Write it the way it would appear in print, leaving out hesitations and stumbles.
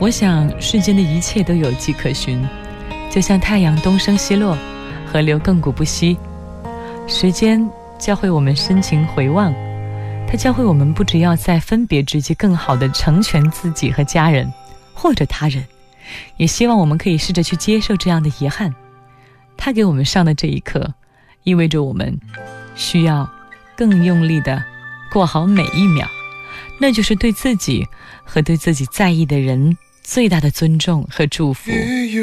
我想世间的一切都有迹可循，就像太阳东升西落，河流亘古不息。时间教会我们深情回望，它教会我们不只要在分别之际更好地成全自己和家人或者他人，也希望我们可以试着去接受这样的遗憾。它给我们上的这一课，意味着我们需要更用力地过好每一秒，那就是对自己和对自己在意的人最大的尊重和祝福。